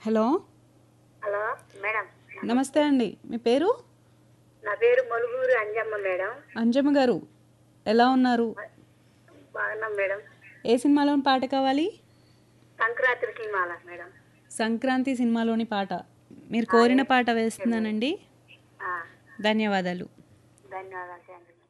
Hello. Hello madam. నమస్తే అండి. మీ పేరు? నా పేరు మలుగూరు అంజమ్మ మేడం. అంజమ్మ గారు ఎలా ఉన్నారు? బాగున్నాం మేడం. ఏ సినిమాలోని పాట కావాలి? సంక్రాంతి సినిమాల మేడం. సంక్రాంతి సినిమాలోని పాట మీరు కోరిన పాట వేస్తున్నానండి. ఆ, ధన్యవాదాలు. ధన్యవాదాలు.